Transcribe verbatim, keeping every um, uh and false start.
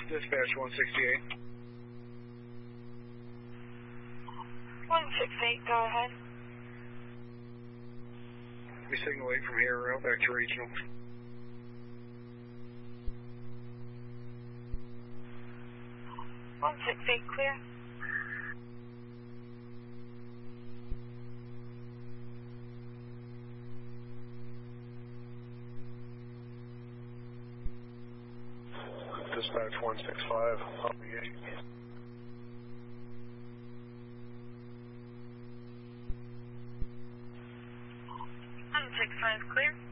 Dispatch one sixty-eight. one sixty-eight, go ahead. We signal eight from here, route back to regional. one sixty-eight, clear. Dispatch one six five, copy eight. one six five, clear.